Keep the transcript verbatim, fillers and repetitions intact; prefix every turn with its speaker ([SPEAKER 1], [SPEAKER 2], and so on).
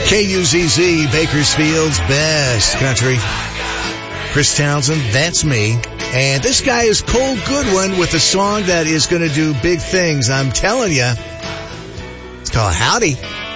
[SPEAKER 1] K U Z Z, Bakersfield's best country. Chris Townsend, that's me. And this guy is Cole Goodwin with a song that is going to do big things. I'm telling you. It's called Howdy.